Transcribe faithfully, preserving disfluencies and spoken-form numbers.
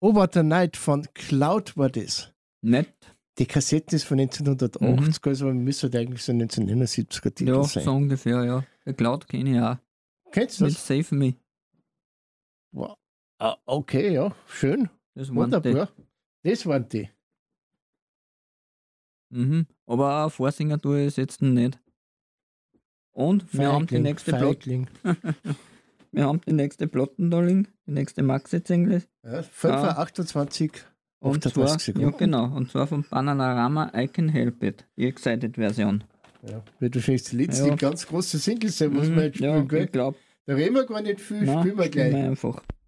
Over the Night von Cloud war das. Nicht? Die Kassette ist von neunzehnhundertachtzig, mhm. also müsste halt eigentlich so neunzehnhundertneunundsiebziger Titel ja, sein. Ja, so ungefähr, ja. Der Cloud kenne ich auch. Kennst du das? Mit Save Me. Wow. Ah, okay, ja, schön. Das wunderbar. Die. Das waren die. Mhm. Aber auch Vorsänger tue ich es jetzt nicht. Und wir Feigling, haben die nächste Platte. Wir haben die nächste Platten da liegen, die nächste Maxi-Single. Ja, fünf Uhr achtundzwanzig. Und zwar, ja genau, und zwar von Bananarama I Can Help It, die Excited-Version. Ja, weil du findest die letzte ja. ganz große Single sein, muss mhm, man jetzt spielen, ja, gell? Ich glaub, da reden wir gar nicht viel, nein, spielen wir gleich. Wir einfach.